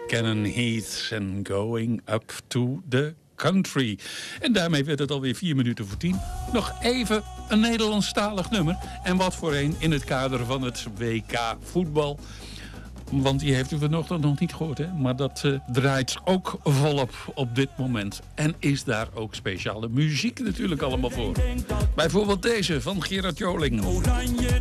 Cannon Heath en Going Up to the Country. En daarmee werd het alweer 4 minuten voor 10. Nog even een Nederlandstalig nummer. En wat voor een in het kader van het WK voetbal. Want die heeft u vanochtend nog niet gehoord, hè? Maar dat draait ook volop op dit moment. En is daar ook speciale muziek natuurlijk allemaal voor. Bijvoorbeeld deze van Gerard Joling.